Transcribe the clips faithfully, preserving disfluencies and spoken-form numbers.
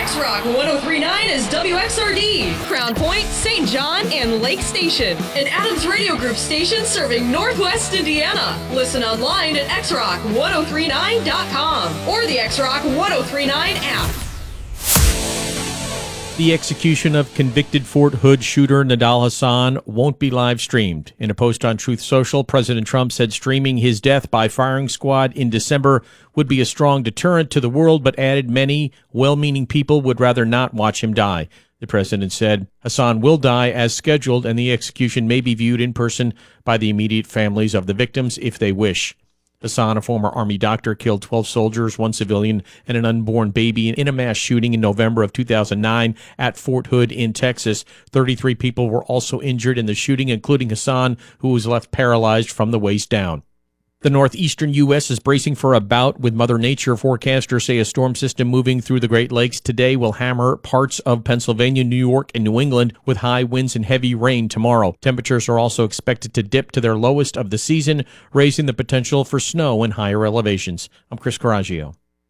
X-Rock one oh three point nine is W X R D, Crown Point, Saint John, and Lake Station. An Adams Radio Group station serving Northwest Indiana. Listen online at x rock one oh three nine dot com or the X-Rock one oh three point nine app. The execution of convicted Fort Hood shooter Nidal Hasan won't be live streamed. In a post on Truth Social, President Trump said streaming his death by firing squad in December would be a strong deterrent to the world, but added many well-meaning people would rather not watch him die. The president said Hasan will die as scheduled, and the execution may be viewed in person by the immediate families of the victims if they wish. Hasan, a former Army doctor, killed twelve soldiers, one civilian, and an unborn baby in a mass shooting in November of two thousand nine at Fort Hood in Texas. thirty-three people were also injured in the shooting, including Hasan, who was left paralyzed from the waist down. The northeastern U S is bracing for a bout with Mother Nature. Forecasters say a storm system moving through the Great Lakes today will hammer parts of Pennsylvania, New York, and New England with high winds and heavy rain tomorrow. Temperatures are also expected to dip to their lowest of the season, raising the potential for snow in higher elevations. I'm Chris Coraggio.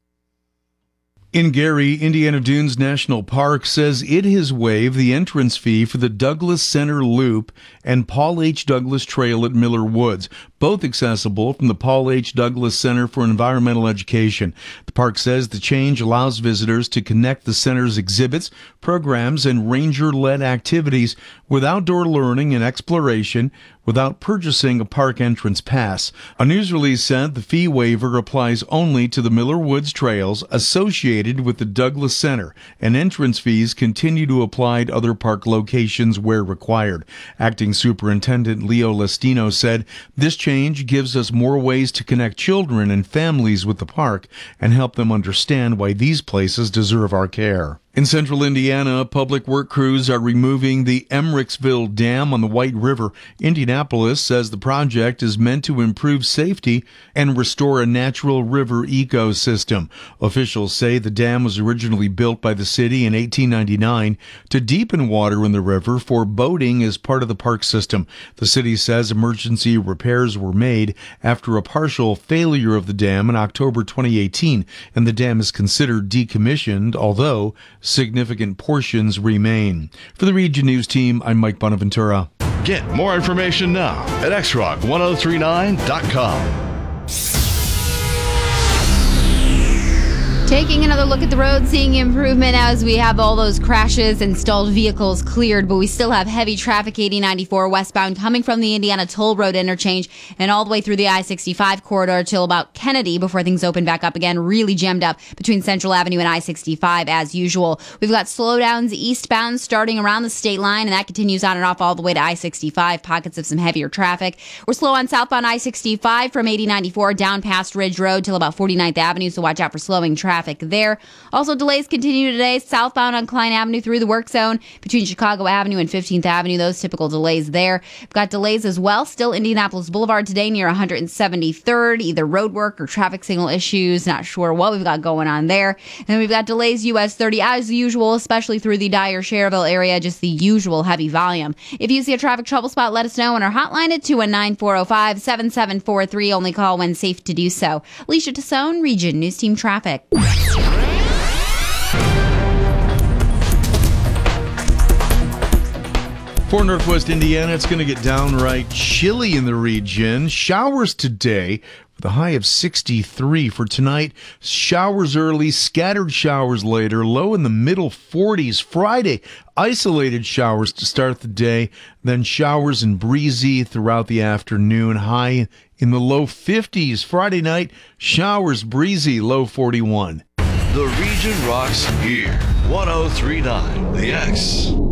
In Gary, Indiana Dunes National Park says it has waived the entrance fee for the Douglas Center Loop and Paul H. Douglas Trail at Miller Woods, both accessible from the Paul H. Douglas Center for Environmental Education. The park says the change allows visitors to connect the center's exhibits, programs, and ranger-led activities with outdoor learning and exploration without purchasing a park entrance pass. A news release said the fee waiver applies only to the Miller Woods trails associated with the Douglas Center, and entrance fees continue to apply to other park locations where required. Acting Superintendent Leo Lestino said, "This change gives us more ways to connect children and families with the park and help them understand why these places deserve our care." In central Indiana, public work crews are removing the Emmericksville Dam on the White River. Indianapolis says the project is meant to improve safety and restore a natural river ecosystem. Officials say the dam was originally built by the city in eighteen ninety-nine to deepen water in the river for boating as part of the park system. The city says emergency repairs were made after a partial failure of the dam in October twenty eighteen, and the dam is considered decommissioned, although significant portions remain. For the Region News Team, I'm Mike Bonaventura. Get more information now at x rock one oh three nine dot com. Taking another look at the road, seeing improvement as we have all those crashes and stalled vehicles cleared, but we still have heavy traffic eighty ninety-four westbound coming from the Indiana Toll Road interchange and all the way through the I sixty-five corridor till about Kennedy before things open back up again. Really jammed up between Central Avenue and I sixty-five as usual. We've got slowdowns eastbound starting around the state line, and that continues on and off all the way to I sixty-five. Pockets of some heavier traffic. We're slow on southbound I sixty-five from eighty ninety-four down past Ridge Road till about forty-ninth Avenue, so watch out for slowing traffic. Traffic there. Also, delays continue today southbound on Klein Avenue through the work zone between Chicago Avenue and fifteenth Avenue. Those typical delays there. We've got delays as well. Still Indianapolis Boulevard today near one hundred seventy-third. Either road work or traffic signal issues. Not sure what we've got going on there. And then we've got delays U S thirty as usual, especially through the Dyer Cherville area. Just the usual heavy volume. If you see a traffic trouble spot, let us know on our hotline at two one nine, four oh five, seven seven four three. Only call when safe to do so. Alicia Tassone, Region News Team Traffic. For Northwest Indiana, it's going to get downright chilly in the region. Showers today with a high of sixty-three. For tonight, showers early, scattered showers later, low in the middle forties. Friday, isolated showers to start the day, then showers and breezy throughout the afternoon, high in the low fifties. Friday night, showers, breezy, low forty-one. The region rocks here. one oh three point nine The X.